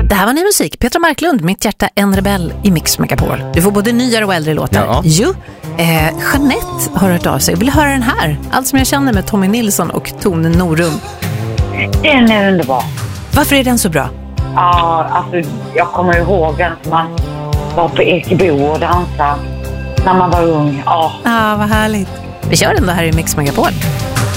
Det här var ny musik. Petra Marklund, Mitt hjärta en rebell i Mix Megapol. Du får både nyare och äldre låtar. Ja. Jeanette har hört av sig. Vill höra den här? Allt som jag känner med Tommy Nilsson och Tone Norum. Den är underbar. Varför är den så bra? Ja, alltså jag kommer ihåg den som man var på Ekebo och dansade när man var ung. Ja, Ja, vad härligt. Vi kör den då här i Mix Megapol.